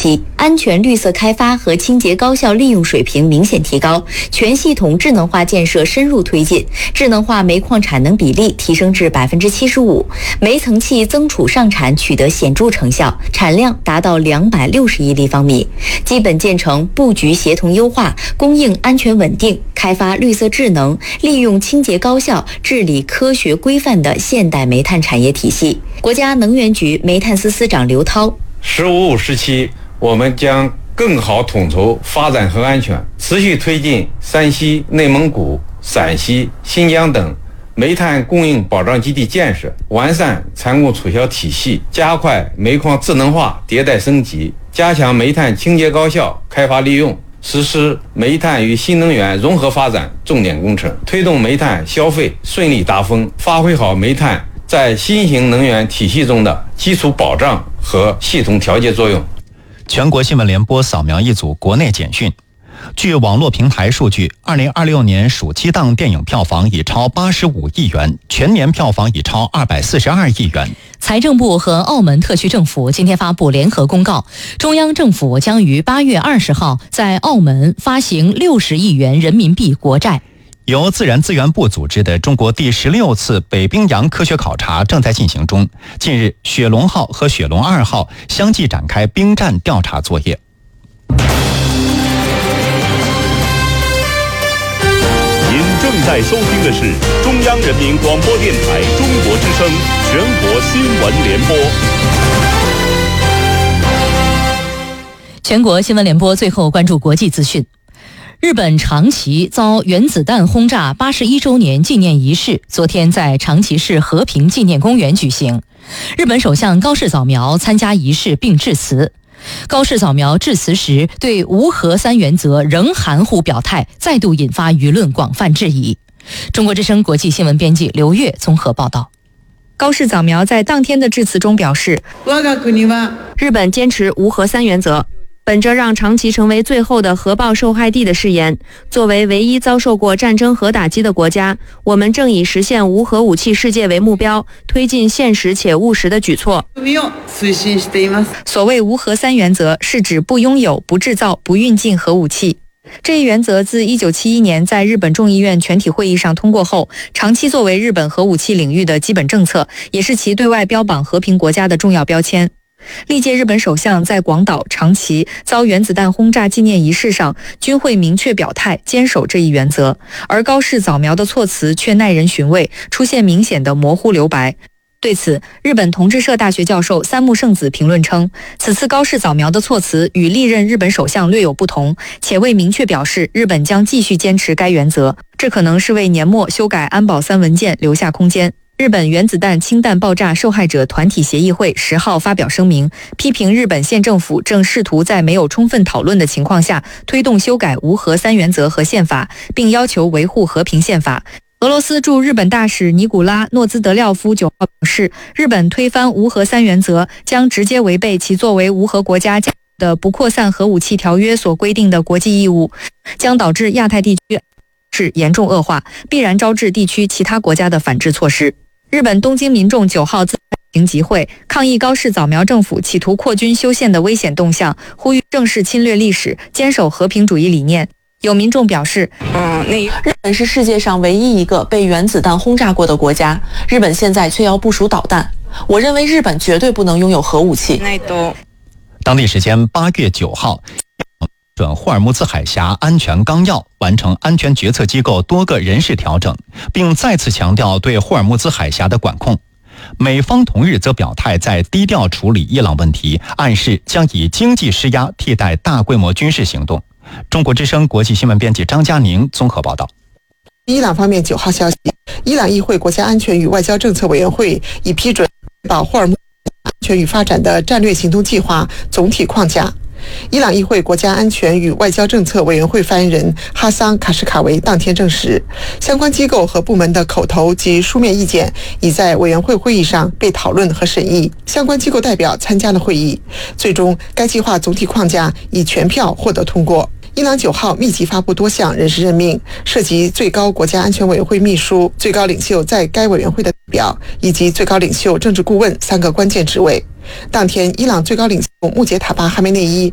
安全绿色开发和清洁高效利用水平明显提高，全系统智能化建设深入推进，智能化煤矿产能比例提升至75%，煤层气增储上产取得显著成效，产量达到260亿立方米，基本建成布局协同优化、供应安全稳定、开发绿色智能、利用清洁高效、治理科学规范的现代煤炭产业体系。国家能源局煤炭司司长刘涛 “15+5”时期，我们将更好统筹发展和安全，持续推进山西、内蒙古、陕西、新疆等煤炭供应保障基地建设，完善产供储销体系，加快煤矿智能化迭代升级，加强煤炭清洁高效开发利用，实施煤炭与新能源融合发展重点工程，推动煤炭消费顺利达峰，发挥好煤炭在新型能源体系中的基础保障和系统调节作用。 全国新闻联播扫描一组国内简讯。据网络平台数据，2026年暑期档电影票房已超85亿元，全年票房已超242亿元。 财政部和澳门特区政府今天发布联合公告，中央政府将于8月20号在澳门发行60亿元人民币国债。 由自然资源部组织的中国第16次北冰洋科学考察正在进行中。近日，雪龙号和雪龙2号相继展开冰站调查作业。 您正在收听的是中央人民广播电台中国之声全国新闻联播。 全国新闻联播最后关注国际资讯。日本长崎遭原子弹轰炸81周年纪念仪式昨天在长崎市和平纪念公园举行。日本首相高市早苗参加仪式并致辞。高市早苗致辞时对无核三原则仍含糊表态，再度引发舆论广泛质疑。中国之声国际新闻编辑刘月综合报道。 高市早苗在当天的致辞中表示，日本坚持无核三原则，本着让长崎成为最后的核爆受害地的誓言，作为唯一遭受过战争核打击的国家，我们正以实现无核武器世界为目标，推进现实且务实的举措。所谓无核三原则，是指不拥有、不制造、不运进核武器。这一原则自1971年在日本众议院全体会议上通过后，长期作为日本核武器领域的基本政策，也是其对外标榜和平国家的重要标签。历届日本首相在广岛、长崎遭原子弹轰炸纪念仪式上均会明确表态，坚守这一原则，而高市早苗的措辞却耐人寻味，出现明显的模糊留白。对此，日本同志社大学教授三木圣子评论称，此次高市早苗的措辞与历任日本首相略有不同，且未明确表示日本将继续坚持该原则，这可能是为年末修改安保3文件留下空间。日本原子弹氢弹爆炸受害者团体协议会10号发表声明，批评日本县政府正试图在没有充分讨论的情况下推动修改无核三原则和宪法，并要求维护和平宪法。俄罗斯驻日本大使尼古拉·诺兹德廖夫9号表示，日本推翻无核三原则将直接违背其作为无核国家的不扩散核武器条约所规定的国际义务，将导致亚太地区是严重恶化，必然招致地区其他国家的反制措施。日本东京民众9号自行集会，抗议高市早苗政府企图扩军修宪的危险动向，呼吁正视侵略历史，坚守和平主义理念。有民众表示， 日本是世界上唯一一个被原子弹轰炸过的国家，日本现在却要部署导弹。我认为日本绝对不能拥有核武器。 当地时间8月9号，准霍尔木兹海峡安全纲要，完成安全决策机构多个人事调整，并再次强调对霍尔木兹海峡的管控。美方同日则表态在低调处理伊朗问题，暗示将以经济施压替代大规模军事行动。中国之声国际新闻编辑张佳宁综合报道。 伊朗方面9号消息，伊朗议会国家安全与外交政策委员会已批准保霍尔木兹安全与发展的战略行动计划总体框架。伊朗议会国家安全与外交政策委员会发言人哈桑·卡什卡维当天证实，相关机构和部门的口头及书面意见已在委员会会议上被讨论和审议，相关机构代表参加了会议，最终该计划总体框架以全票获得通过。伊朗9号密集发布多项人事任命，涉及最高国家安全委员会秘书、最高领袖在该委员会的代表以及最高领袖政治顾问3个关键职位。当天，伊朗最高领袖穆杰塔巴哈梅内伊